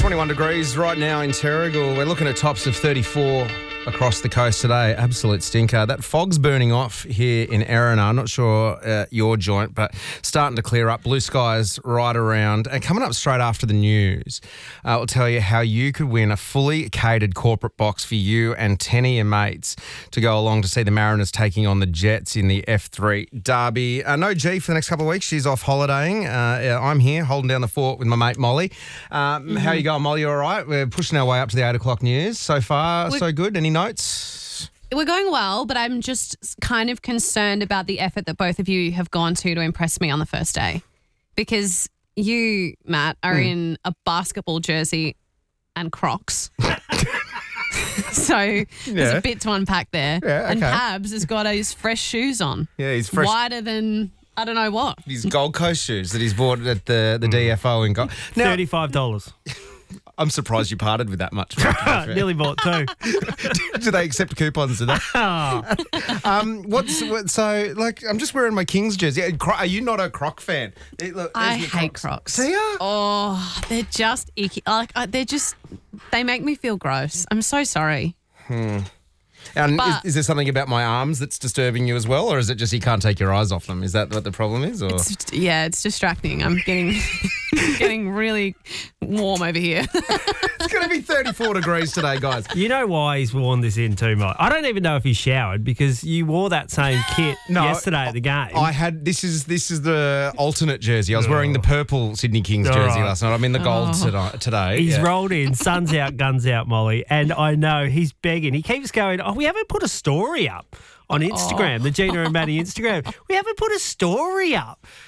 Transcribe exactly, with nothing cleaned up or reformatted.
twenty-one degrees right now in Terrigal. We're looking at tops of thirty-four across the coast today. Absolute stinker. That fog's burning off here in Erina. I'm not sure uh, your joint, but starting to clear up. Blue skies right around. And coming up straight after the news, uh, we'll tell you how you could win a fully catered corporate box for you and ten of your mates to go along to see the Mariners taking on the Jets in the F three Derby. Uh, no G for the next couple of weeks. She's off holidaying. Uh, I'm here holding down the fort with my mate Molly. Um, mm-hmm. How you going, Molly? You all right? We're pushing our way up to the eight o'clock news. So far, We're- so good. Any notes? We're going well, but I'm just kind of concerned about the effort that both of you have gone to to impress me on the first day. Because you, Matt, are mm. in a basketball jersey and Crocs. So yeah. there's a bit to unpack there. Yeah, okay. And Pabs has got his fresh shoes on. Yeah, he's fresh. Wider than, I don't know what. His Gold Coast shoes that he's bought at the, the mm. D F O in Gold. thirty-five dollars. I'm surprised you parted with that much. Nearly bought two. Do they accept coupons? Do they? Oh. um, what's what, so like? I'm just wearing my Kings jersey. Are you not a Croc fan? It, look, I hate Crocs. Crocs. See ya? Oh, they're just icky. Like they're just, they make me feel gross. I'm so sorry. Hmm. And But- is, is there something about my arms that's disturbing you as well, or is it just you can't take your eyes off them? Is that what the problem is? Or? It's, yeah, it's distracting. I'm getting getting really warm over here. It's going to be thirty-four degrees today, guys. You know why he's worn this in too much? I don't even know if he showered because you wore that same kit no, yesterday at the game. I had this is this is the alternate jersey. I was wearing the purple Sydney Kings jersey right. last night. I'm in the gold Oh. tonight, today. He's yeah. rolled in, sun's out, guns out, Molly, and I know he's begging. He keeps going, oh, we haven't put a story up on Instagram, Oh. the Gina and Maddie Instagram. We haven't put a story up.